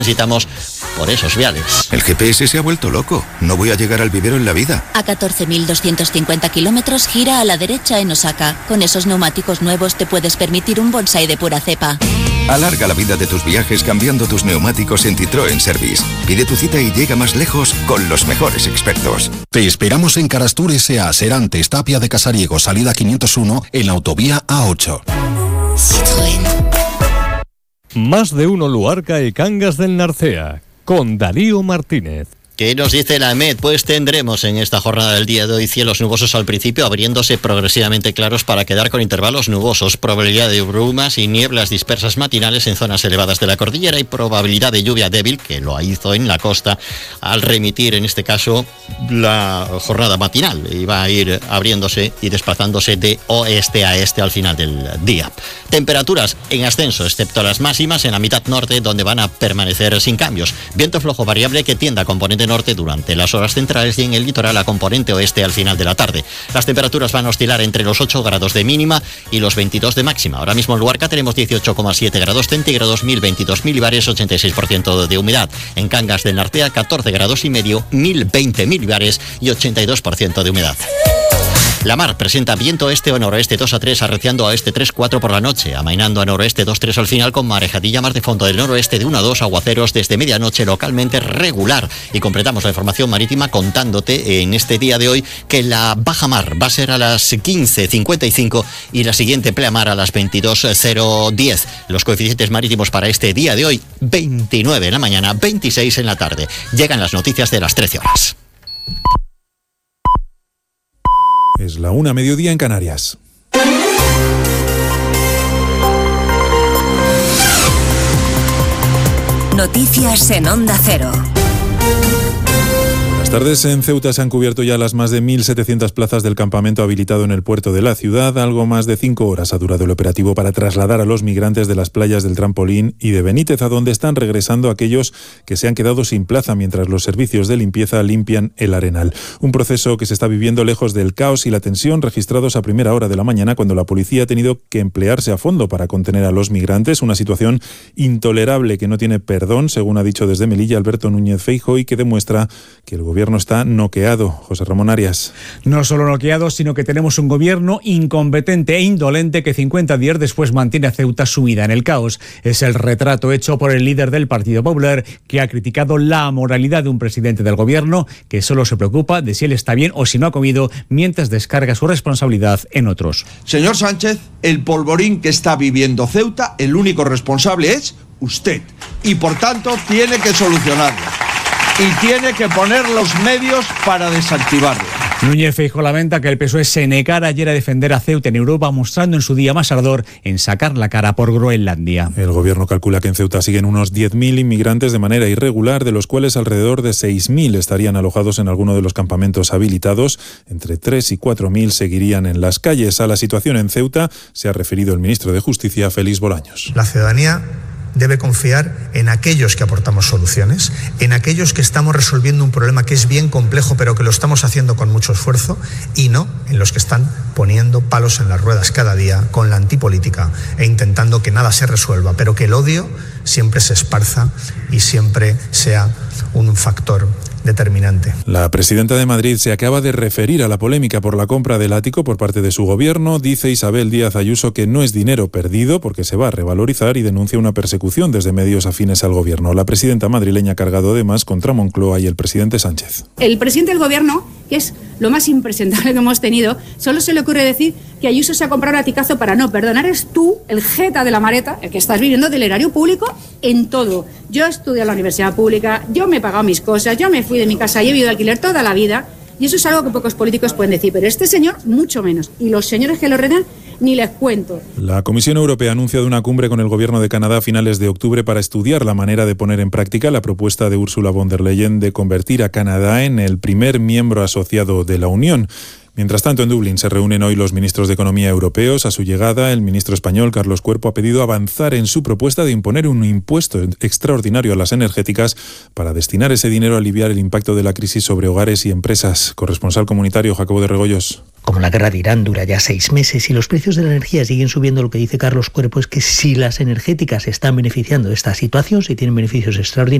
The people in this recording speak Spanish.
Necesitamos por esos viales. El GPS se ha vuelto loco. No voy a llegar al vivero en la vida. A 14.250 kilómetros gira a la derecha en Osaka. Con esos neumáticos nuevos te puedes permitir un Bonsai de pura cepa. Alarga la vida de tus viajes cambiando tus neumáticos en Citroën Service. Pide tu cita y llega más lejos con los mejores expertos. Te esperamos en Carastur S.A. Serantes, Tapia de Casariego, salida 501 en la autovía A8. Citroën. Más de uno Luarca y Cangas del Narcea, con Darío Martínez. ¿Qué nos dice la EMET? Pues tendremos en esta jornada del día de hoy cielos nubosos al principio, abriéndose progresivamente claros para quedar con intervalos nubosos, probabilidad de brumas y nieblas dispersas matinales en zonas elevadas de la cordillera y probabilidad de lluvia débil, que lo hizo en la costa, al remitir en este caso la jornada matinal. Iba a ir abriéndose y desplazándose de oeste a este al final del día. Temperaturas en ascenso, excepto las máximas en la mitad norte, donde van a permanecer sin cambios. Viento flojo variable que tiende a componente norte durante las horas centrales y en el litoral a componente oeste al final de la tarde. Las temperaturas van a oscilar entre los 8 grados de mínima y los 22 de máxima. Ahora mismo en Luarca tenemos 18,7 grados centígrados, 1022 milibares, 86% de humedad. En Cangas del Narcea 14 grados y medio, 1020 milibares y 82% de humedad. La mar presenta viento este o noroeste 2 a 3, arreciando a este 3-4 por la noche, amainando a noroeste 2-3 al final con marejadilla más de fondo del noroeste de 1 a 2, aguaceros desde medianoche localmente regular. Y completamos la información marítima contándote en este día de hoy que la baja mar va a ser a las 15:55 y la siguiente pleamar a las 22:010. Los coeficientes marítimos para este día de hoy, 29 en la mañana, 26 en la tarde. Llegan las noticias de las 13 horas. Es la 1:00 mediodía en Canarias. Noticias en Onda Cero. Buenas tardes. En Ceuta se han cubierto ya las más de 1.700 plazas del campamento habilitado en el puerto de la ciudad. Algo más de 5 horas ha durado el operativo para trasladar a los migrantes de las playas del Trampolín y de Benítez, a donde están regresando aquellos que se han quedado sin plaza mientras los servicios de limpieza limpian el arenal. Un proceso que se está viviendo lejos del caos y la tensión registrados a primera hora de la mañana, cuando la policía ha tenido que emplearse a fondo para contener a los migrantes. Una situación intolerable que no tiene perdón, según ha dicho desde Melilla Alberto Núñez Feijóo, y que demuestra que el gobierno está noqueado. José Ramón Arias. No solo noqueado, sino que tenemos un gobierno incompetente e indolente que 50 días después mantiene a Ceuta sumida en el caos. Es el retrato hecho por el líder del Partido Popular, que ha criticado la moralidad de un presidente del gobierno que solo se preocupa de si él está bien o si no ha comido, mientras descarga su responsabilidad en otros. Señor Sánchez, el polvorín que está viviendo Ceuta, el único responsable es usted. Y por tanto tiene que solucionarlo. Y tiene que poner los medios para desactivarlo. Núñez Feijóo lamenta que el PSOE se negara ayer a defender a Ceuta en Europa, mostrando en su día más ardor en sacar la cara por Groenlandia. El gobierno calcula que en Ceuta siguen unos 10.000 inmigrantes de manera irregular, de los cuales alrededor de 6.000 estarían alojados en alguno de los campamentos habilitados. Entre 3 y 4.000 seguirían en las calles. A la situación en Ceuta se ha referido el ministro de Justicia, Félix Bolaños. La ciudadanía debe confiar en aquellos que aportamos soluciones, en aquellos que estamos resolviendo un problema que es bien complejo, pero que lo estamos haciendo con mucho esfuerzo, y no en los que están poniendo palos en las ruedas cada día con la antipolítica e intentando que nada se resuelva, pero que el odio siempre se esparza y siempre sea un factor determinante. La presidenta de Madrid se acaba de referir a la polémica por la compra del ático por parte de su gobierno. Dice Isabel Díaz Ayuso que no es dinero perdido porque se va a revalorizar, y denuncia una persecución desde medios afines al gobierno. La presidenta madrileña ha cargado además contra Moncloa y el presidente Sánchez. El presidente del gobierno, que es lo más impresentable que hemos tenido, solo se le ocurre decir que Ayuso se ha comprado un aticazo para no perdonar. Eres tú, el jeta de la maleta, el que estás viviendo del erario público en todo. Yo he estudiado en la universidad pública, yo me he pagado mis cosas, yo me fui de mi casa y he vivido de alquiler toda la vida, y eso es algo que pocos políticos pueden decir, pero este señor mucho menos, y los señores que lo rodean ni les cuento. La Comisión Europea ha anunciado una cumbre con el gobierno de Canadá a finales de octubre para estudiar la manera de poner en práctica la propuesta de Ursula von der Leyen de convertir a Canadá en el primer miembro asociado de la Unión. Mientras tanto, en Dublín se reúnen hoy los ministros de Economía europeos. A su llegada, el ministro español, Carlos Cuerpo, ha pedido avanzar en su propuesta de imponer un impuesto extraordinario a las energéticas para destinar ese dinero a aliviar el impacto de la crisis sobre hogares y empresas. Corresponsal comunitario, Jacobo de Regoyos. Como la guerra de Irán dura ya 6 meses y los precios de la energía siguen subiendo, lo que dice Carlos Cuerpo es que si las energéticas están beneficiando de esta situación, si tienen beneficios extraordinarios,